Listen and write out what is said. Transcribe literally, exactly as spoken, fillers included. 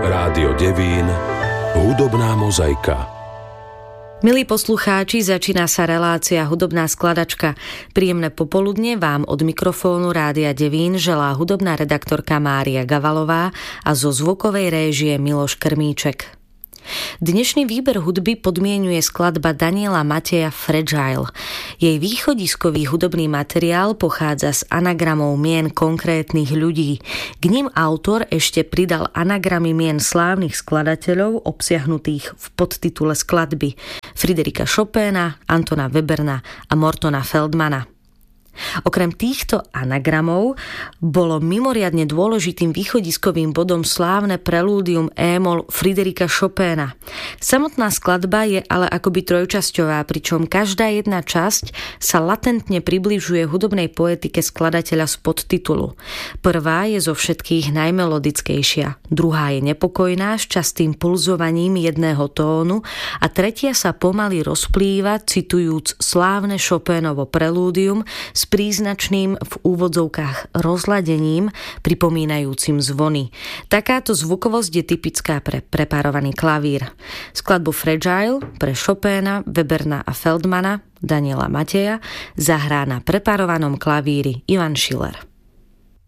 Rádio Devín, hudobná mozaika. Milí poslucháči, začína sa relácia Hudobná skladačka. Príjemné popoludne vám od mikrofónu Rádia Devín želá hudobná redaktorka Mária Gavalová a zo zvukovej réžie Miloš Krmíček. Dnešný výber hudby podmienuje skladba Daniela Mateja Fragile. Jej východiskový hudobný materiál pochádza z anagramov mien konkrétnych ľudí. K nim autor ešte pridal anagramy mien slávnych skladateľov obsiahnutých v podtitule skladby: Friderika Chopina, Antona Weberna a Mortona Feldmana. Okrem týchto anagramov bolo mimoriadne dôležitým východiskovým bodom slávne prelúdium E-moll Friderika Chopina. Samotná skladba je ale akoby trojčasťová, pričom každá jedna časť sa latentne približuje hudobnej poetike skladateľa z podtitulu. Prvá je zo všetkých najmelodickejšia, druhá je nepokojná s častým pulzovaním jedného tónu a tretia sa pomaly rozplýva, citujúc slávne Chopinovo prelúdium s príznačným v úvodzovkách rozladením pripomínajúcim zvony. Takáto zvukovosť je typická pre preparovaný klavír. Skladbu Fragile pre Chopina, Weberna a Feldmana Daniela Mateja zahrá na preparovanom klavíri Ivan Schiller.